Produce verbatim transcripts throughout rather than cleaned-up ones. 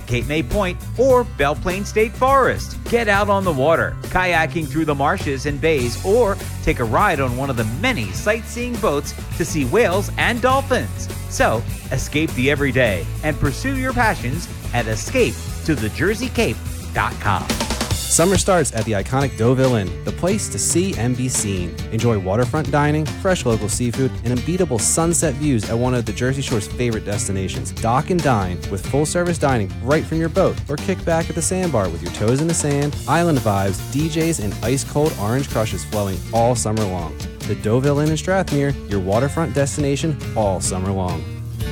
Cape May Point or Belle Plaine State Forest. Get out on the water, kayaking through the marshes and bays, or take a ride on one of the many sightseeing boats to see whales and dolphins. So, escape the everyday and pursue your passions at escape to the jersey cape dot com. Summer starts at the iconic Deauville Inn, the place to see and be seen. Enjoy waterfront dining, fresh local seafood, and unbeatable sunset views at one of the Jersey Shore's favorite destinations. Dock and dine with full-service dining right from your boat, or kick back at the sandbar with your toes in the sand, island vibes, D Js, and ice-cold orange crushes flowing all summer long. The Deauville Inn in Strathmere, your waterfront destination all summer long.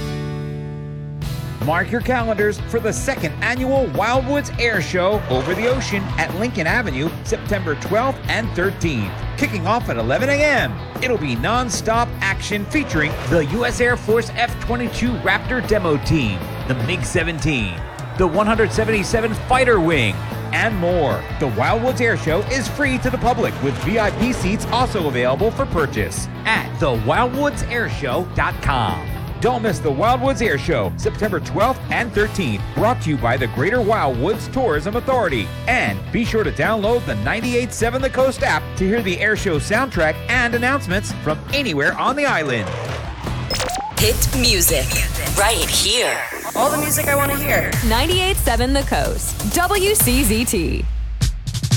Mark your calendars for the second annual Wildwoods Air Show over the ocean at Lincoln Avenue, September twelfth and thirteenth. Kicking off at eleven a.m. It'll be non-stop action featuring the U S Air Force F twenty-two Raptor demo team, the MiG seventeen, the one seventy-seven Fighter Wing, and more. The Wildwoods Air Show is free to the public, with V I P seats also available for purchase at the wildwoods air show dot com. Don't miss the Wildwoods Air Show, September twelfth and thirteenth, brought to you by the Greater Wildwoods Tourism Authority. And be sure to download the ninety-eight point seven The Coast app to hear the air show soundtrack and announcements from anywhere on the island. Hit music right here. All the music I want to hear. ninety-eight point seven The Coast, W C Z T.